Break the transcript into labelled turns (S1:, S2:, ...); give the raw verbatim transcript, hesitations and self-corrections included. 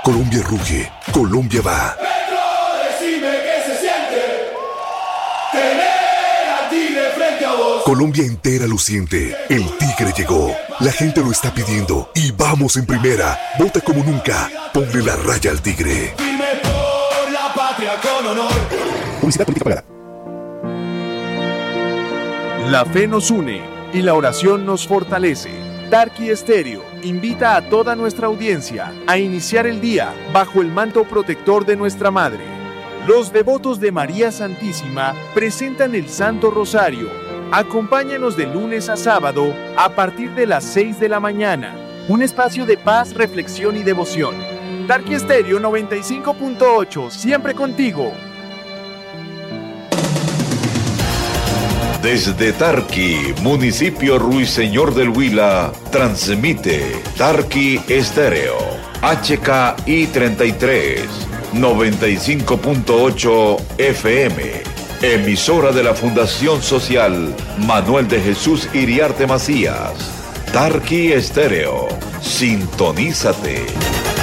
S1: Colombia ruge, Colombia va.
S2: Petro, decime qué se siente tener a Tigre frente a vos.
S1: Colombia entera lo siente. El Tigre llegó. La gente lo está pidiendo y vamos en primera. Vota como nunca. Ponle la raya al Tigre.
S2: Firme por la patria con honor.
S1: Publicidad política pagada.
S3: La fe nos une y la oración nos fortalece. Tarqui Estéreo invita a toda nuestra audiencia a iniciar el día bajo el manto protector de nuestra Madre. Los devotos de María Santísima presentan el Santo Rosario. Acompáñanos de lunes a sábado a partir de las seis de la mañana. Un espacio de paz, reflexión y devoción. Tarqui Estéreo noventa y cinco punto ocho, siempre contigo.
S4: Desde Tarqui, municipio Ruiseñor del Huila, transmite Tarqui Estéreo, H K I treinta y tres, noventa y cinco punto ocho F M, emisora de la Fundación Social Manuel de Jesús Iriarte Macías. Tarqui Estéreo, sintonízate.